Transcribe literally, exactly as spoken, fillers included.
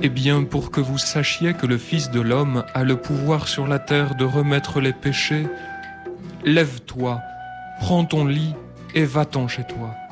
Eh bien, pour que vous sachiez que le Fils de l'homme a le pouvoir sur la terre de remettre les péchés, lève-toi, prends ton lit et va-t'en chez toi.